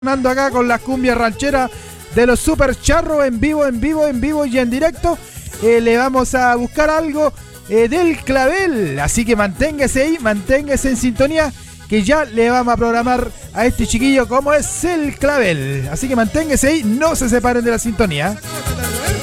Sonando acá con las cumbias rancheras de los super charros en vivo y en directo. Le vamos a buscar algo del clavel, así que manténgase ahí, manténgase en sintonía, que ya le vamos a programar a este chiquillo cómo es el clavel. Así que manténgase ahí, no se separen de la sintonía.